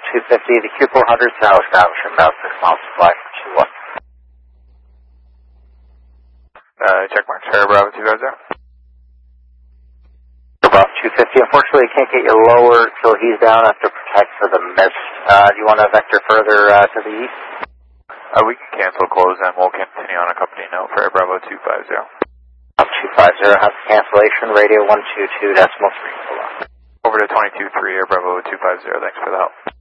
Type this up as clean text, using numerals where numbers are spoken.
250, the Q400 is now established about 6 miles of flight from 21. Check mark, Sierra Bravo 250. Bravo 250, unfortunately I can't get you lower till he's down. I have to protect for the mist. Do you want to vector further to the east? We can cancel close and we'll continue on a company note for Bravo 250. 250, have cancellation, radio 122.3. Over to 22.3, Bravo 250, thanks for the help.